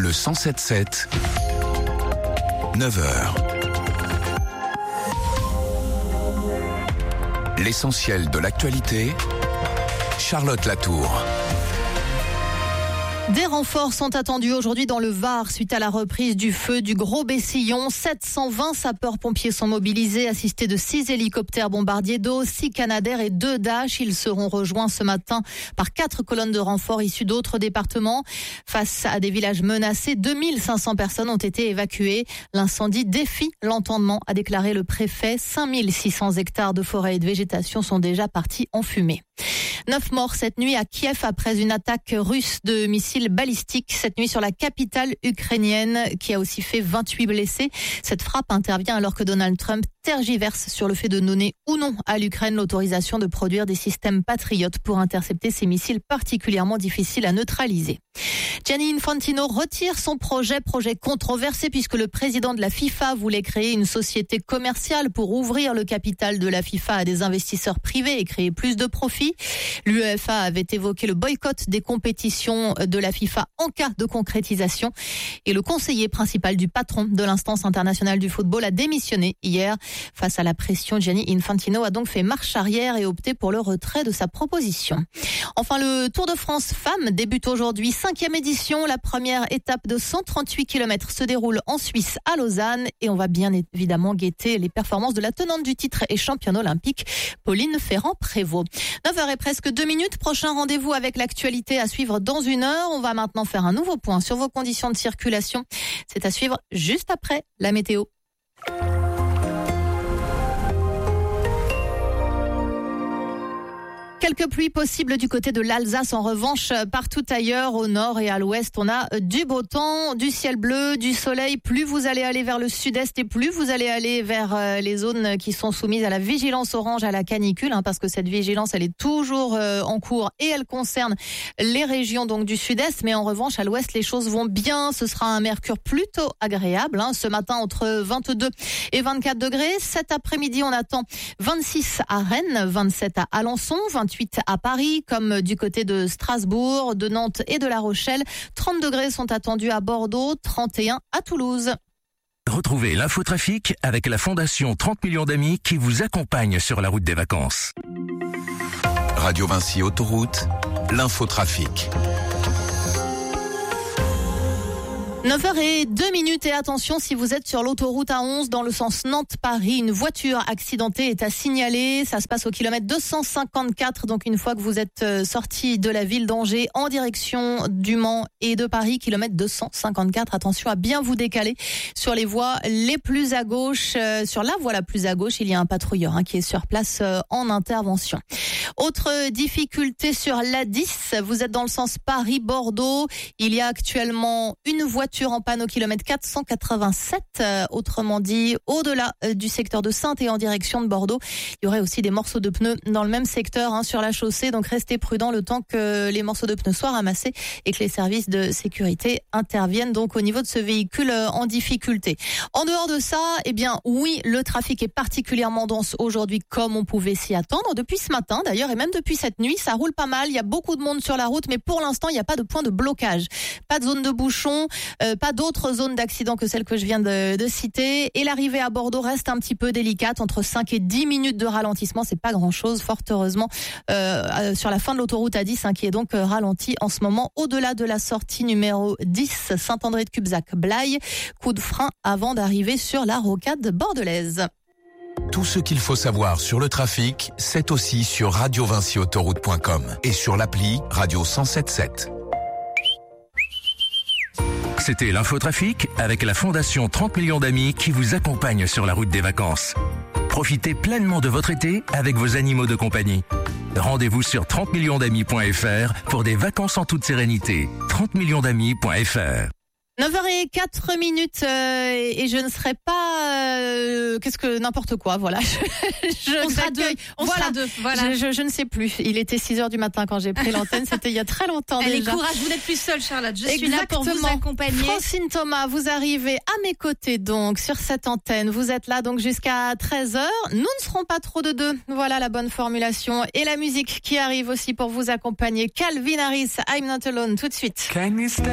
le 107.7, 9h. L'essentiel de l'actualité, Charlotte Latour. Des renforts sont attendus aujourd'hui dans le Var suite à la reprise du feu du Gros Bessillon. 720 sapeurs-pompiers sont mobilisés, assistés de 6 hélicoptères bombardiers d'eau, 6 Canadair et 2 Dash. Ils seront rejoints ce matin par 4 colonnes de renforts issues d'autres départements. Face à des villages menacés, 2500 personnes ont été évacuées. L'incendie défie l'entendement, a déclaré le préfet. 5600 hectares de forêt et de végétation sont déjà partis en fumée. 9 morts cette nuit à Kiev après une attaque russe de missiles balistiques cette nuit sur la capitale ukrainienne qui a aussi fait 28 blessés. Cette frappe intervient alors que Donald Trump tergiverse sur le fait de donner ou non à l'Ukraine l'autorisation de produire des systèmes patriotes pour intercepter ces missiles particulièrement difficiles à neutraliser. Gianni Infantino retire son projet controversé puisque le président de la FIFA voulait créer une société commerciale pour ouvrir le capital de la FIFA à des investisseurs privés et créer plus de profits. L'UEFA avait évoqué le boycott des compétitions de la FIFA en cas de concrétisation. Et le conseiller principal du patron de l'instance internationale du football a démissionné hier. Face à la pression, Gianni Infantino a donc fait marche arrière et opté pour le retrait de sa proposition. Enfin, le Tour de France Femmes débute aujourd'hui, 5e édition. La première étape de 138 km se déroule en Suisse à Lausanne et on va bien évidemment guetter les performances de la tenante du titre et championne olympique, Pauline Ferrand-Prévot. 9h et presque 2 minutes. Prochain rendez-vous avec l'actualité à suivre dans 1 heure. On va maintenant faire un nouveau point sur vos conditions de circulation. C'est à suivre juste après la météo. Quelques pluies possibles du côté de l'Alsace. En revanche, partout ailleurs, au nord et à l'ouest, on a du beau temps, du ciel bleu, du soleil. Plus vous allez aller vers le sud-est et plus vous allez aller vers les zones qui sont soumises à la vigilance orange à la canicule, parce que cette vigilance, elle est toujours en cours et elle concerne les régions donc du sud-est. Mais en revanche, à l'ouest, les choses vont bien. Ce sera un mercure plutôt agréable. Ce matin, entre 22 et 24 degrés. Cet après-midi, on attend 26 à Rennes, 27 à Alençon, 28 à Paris, comme du côté de Strasbourg, de Nantes et de La Rochelle. 30 degrés sont attendus à Bordeaux, 31 à Toulouse. Retrouvez l'infotrafic avec la Fondation 30 millions d'amis qui vous accompagne sur la route des vacances. Radio Vinci Autoroute, l'infotrafic. 9h02 et attention, si vous êtes sur l'autoroute A11 dans le sens Nantes-Paris, une voiture accidentée est à signaler. Ça se passe au kilomètre 254, donc une fois que vous êtes sorti de la ville d'Angers en direction du Mans et de Paris, kilomètre 254. Attention à bien vous décaler sur les voies les plus à gauche. Sur la voie la plus à gauche, il y a un patrouilleur qui est sur place en intervention. Autre difficulté sur l'A10, vous êtes dans le sens Paris-Bordeaux. Il y a actuellement une voiture en panne au kilomètre 487, autrement dit au-delà du secteur de Saintes et en direction de Bordeaux. Il y aurait aussi des morceaux de pneus dans le même secteur sur la chaussée, donc restez prudents le temps que les morceaux de pneus soient ramassés et que les services de sécurité interviennent donc au niveau de ce véhicule en difficulté. En dehors de ça, oui, le trafic est particulièrement dense aujourd'hui comme on pouvait s'y attendre depuis ce matin d'ailleurs et même depuis cette nuit, ça roule pas mal, il y a beaucoup de monde sur la route mais pour l'instant il n'y a pas de point de blocage, pas de zone de bouchon, pas d'autres zones d'accident que celles que je viens de citer. Et l'arrivée à Bordeaux reste un petit peu délicate, entre 5 et 10 minutes de ralentissement. C'est pas grand-chose, fort heureusement, sur la fin de l'autoroute A10, qui est donc ralentie en ce moment, au-delà de la sortie numéro 10, Saint-André-de-Cubzac-Blaye. Coup de frein avant d'arriver sur la rocade bordelaise. Tout ce qu'il faut savoir sur le trafic, c'est aussi sur radiovinciautoroute.com et sur l'appli Radio 107.7. C'était l'infotrafic avec la Fondation 30 millions d'amis qui vous accompagne sur la route des vacances. Profitez pleinement de votre été avec vos animaux de compagnie. Rendez-vous sur 30millionsdamis.fr pour des vacances en toute sérénité. 30millionsdamis.fr. 9h04 et je ne serai pas n'importe quoi, voilà. On sera deux. Voilà. Je ne sais plus. Il était 6h du matin quand j'ai pris l'antenne, c'était il y a très longtemps déjà. Allez, courage, vous n'êtes plus seule, Charlotte. Je suis là pour vous accompagner. Francine Thomas, vous arrivez à mes côtés donc sur cette antenne. Vous êtes là donc jusqu'à 13h. Nous ne serons pas trop de deux. Voilà la bonne formulation et la musique qui arrive aussi pour vous accompagner. Calvin Harris, I'm Not Alone, tout de suite.